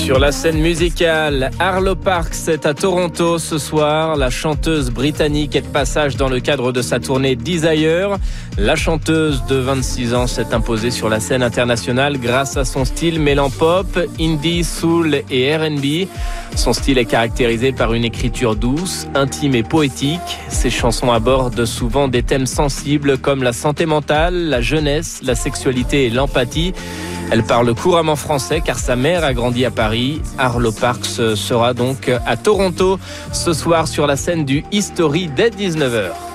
Sur la scène musicale, Arlo Parks est à Toronto ce soir. La chanteuse britannique est de passage dans le cadre de sa tournée Desire. La chanteuse de 26 ans s'est imposée sur la scène internationale grâce à son style mêlant pop, indie, soul et R&B. Son style est caractérisé par une écriture douce, intime et poétique. Ses chansons abordent souvent des thèmes sensibles comme la santé mentale, la jeunesse, la sexualité et l'empathie. Elle parle couramment français car sa mère a grandi à Paris. Arlo Parks sera donc à Toronto ce soir sur la scène du History dès 19h.